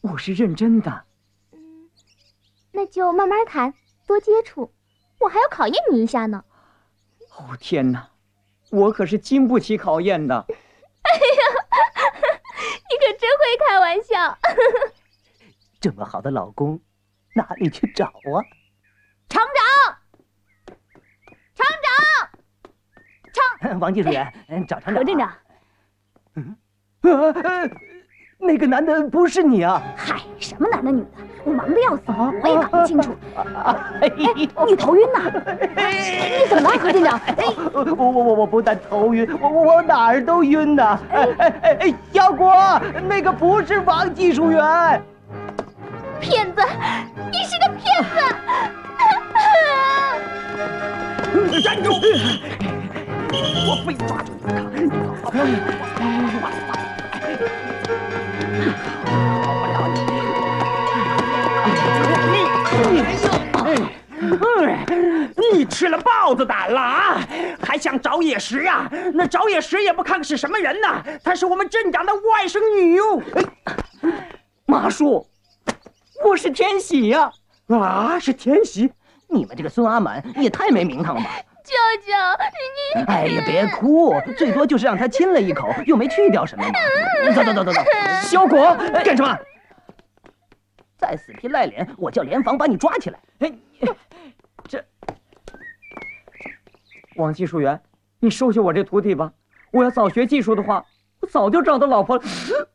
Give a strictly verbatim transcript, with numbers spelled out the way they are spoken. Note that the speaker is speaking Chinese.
我是认真的。 嗯，那就慢慢谈，多接触，我还要考验你一下呢。 哦天哪，我可是经不起考验的。 哎呀，你可真会开玩笑。 这么好的老公，哪里去找啊？ 厂长，厂长，厂， 王技术员，找厂长。 何镇长。 嗯，呃，那个男的不是你啊？ 嗨，什么男的女的，我忙得要死，我也搞不清楚。 哎， 你头晕呐？你怎么了，何镇长？ 我我我我不但头晕，我我我哪儿都晕呐！哎哎哎哎，小果，那个不是王技术员。 骗子！你是个骗子！ 站住！我非抓住你不可！你好不了你！ 你吃了豹子胆了啊！还想找野石啊？那找野石也不看是什么人呐，她是我们镇长的外甥女哟。 马叔，我是天喜呀！ 啊，是天喜！你们这个孙阿满也太没名堂了吧！ 舅舅，你…… 哎呀，别哭，最多就是让他亲了一口，又没去掉什么嘛。走走走走走， 小果， 干什么？再死皮赖脸，我叫联防把你抓起来。 哎，这王技术员，你收下我这徒弟吧。我要早学技术的话，我早就找到老婆了。